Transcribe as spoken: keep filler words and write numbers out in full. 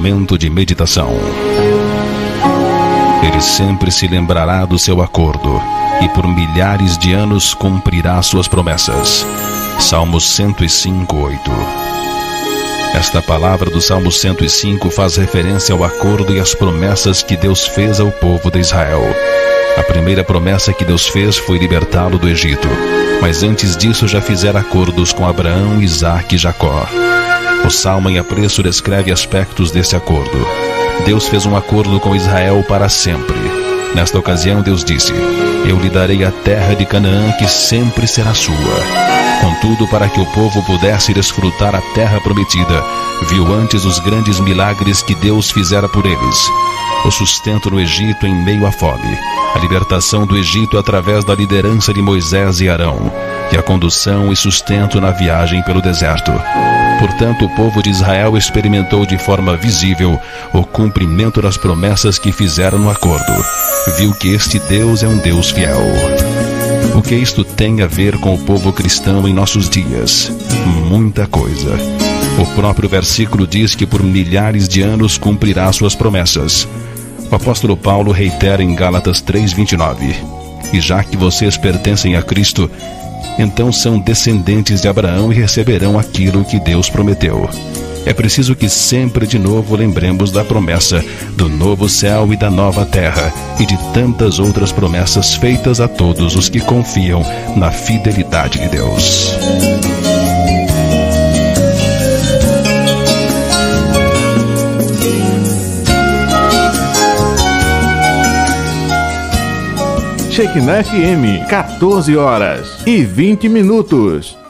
momento de meditação. Ele sempre se lembrará do seu acordo e por milhares de anos cumprirá suas promessas. Salmo cento e cinco, oito. Esta palavra do Salmo cento e cinco faz referência ao acordo e às promessas que Deus fez ao povo de Israel. A primeira promessa que Deus fez foi libertá-lo do Egito, mas antes disso já fizera acordos com Abraão, Isaque e Jacó. O Salmo em apreço descreve aspectos desse acordo. Deus fez um acordo com Israel para sempre. Nesta ocasião Deus disse: eu lhe darei a terra de Canaã, que sempre será sua. Contudo, para que o povo pudesse desfrutar a terra prometida, viu antes os grandes milagres que Deus fizera por eles: o sustento no Egito em meio à fome, a libertação do Egito através da liderança de Moisés e Arão, e a condução e sustento na viagem pelo deserto. Portanto, o povo de Israel experimentou de forma visível o cumprimento das promessas que fizeram no acordo. Viu que este Deus é um Deus fiel. O que isto tem a ver com o povo cristão em nossos dias? Muita coisa. O próprio versículo diz que por milhares de anos cumprirá suas promessas. O apóstolo Paulo reitera em Gálatas três, vinte e nove: e já que vocês pertencem a Cristo, então são descendentes de Abraão e receberão aquilo que Deus prometeu. É preciso que sempre de novo lembremos da promessa do novo céu e da nova terra e de tantas outras promessas feitas a todos os que confiam na fidelidade de Deus. Shekinah F M, quatorze horas e vinte minutos.